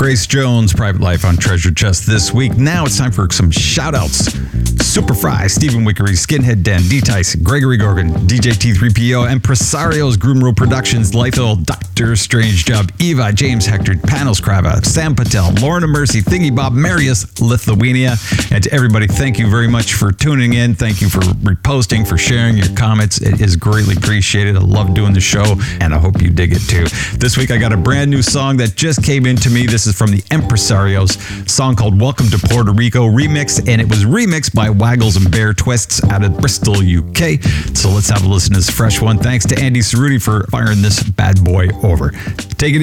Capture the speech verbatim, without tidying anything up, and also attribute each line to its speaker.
Speaker 1: Grace Jones, Private Life on Treasure Chest this week. Now it's time for some shout-outs. Superfry, Stephen Wickery, Skinhead Dan, D Tyson, Gregory Gorgon, D J T three P O, Impresarios, Groomrow Productions, Lifehill, Doctor Strange Job, Eva, James Hector, Panos Krava, Sam Patel, Lorna Mercy, Thingy Bob, Marius, Lithuania. And to everybody, thank you very much for tuning in. Thank you for reposting, for sharing your comments. It is greatly appreciated. I love doing the show, and I hope you dig it too. This week, I got a brand new song that just came into me. This is from the Impresarios, song called Welcome to Puerto Rico remix, and it was remixed by Waggles and Bear Twists out of Bristol, U K. So let's have a listen to this fresh one. Thanks to Andy Cerruti for firing this bad boy over. Take it easy.